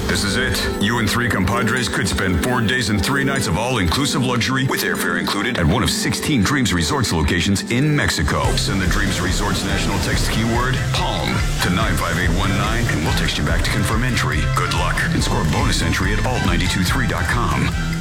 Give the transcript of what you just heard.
This is it. You and 3 compadres could spend 4 days and 3 nights of all-inclusive luxury with airfare included at one of 16 Dreams Resorts locations in Mexico. Send the Dreams Resorts national text keyword PALM to 95819 and we'll text you back to confirm entry. Good luck and score a bonus entry at alt923.com.